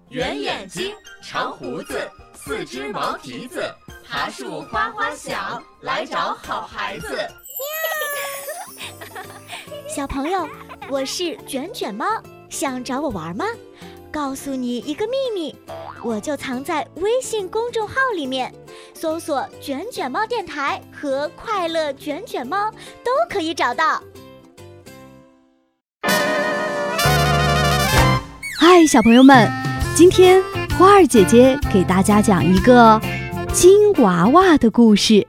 圆眼睛，长胡子，四只毛蹄子，爬树哗哗响，来找好孩子。 小朋友，我是卷卷猫，想找我玩吗？告诉你一个秘密，我就藏在微信公众号里面，搜索卷卷猫电台和快乐卷卷猫都可以找到。 嗨，小朋友们，今天花儿姐姐给大家讲一个金娃娃的故事。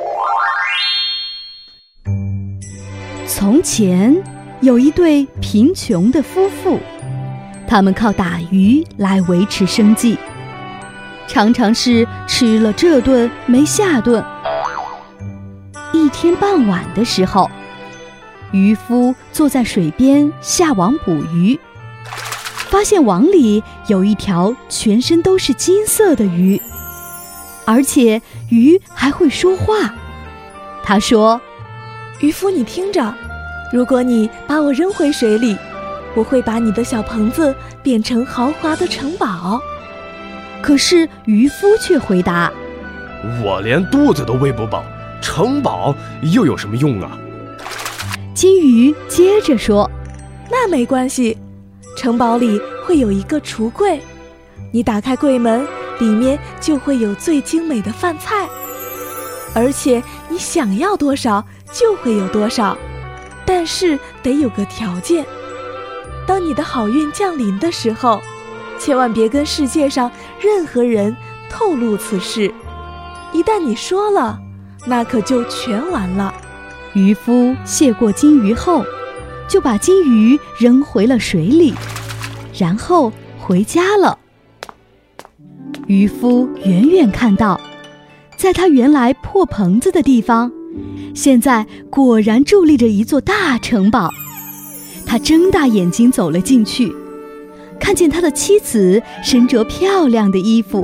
从前有一对贫穷的夫妇，他们靠打鱼来维持生计，常常是吃了这顿没下顿。一天傍晚的时候，渔夫坐在水边下网捕鱼，发现网里有一条全身都是金色的鱼，而且鱼还会说话。他说： 渔夫，你听着，如果你把我扔回水里，我会把你的小棚子变成豪华的城堡。 可是渔夫却回答： 我连肚子都喂不饱，城堡又有什么用啊？ 金鱼接着说： 那没关系，城堡里会有一个橱柜，你打开柜门，里面就会有最精美的饭菜，而且你想要多少就会有多少，但是得有个条件，当你的好运降临的时候，千万别跟世界上任何人透露此事，一旦你说了，那可就全完了。 渔夫谢过金鱼后，就把金鱼扔回了水里，然后回家了。渔夫远远看到，在他原来破棚子的地方，现在果然伫立着一座大城堡。他睁大眼睛走了进去，看见他的妻子身着漂亮的衣服，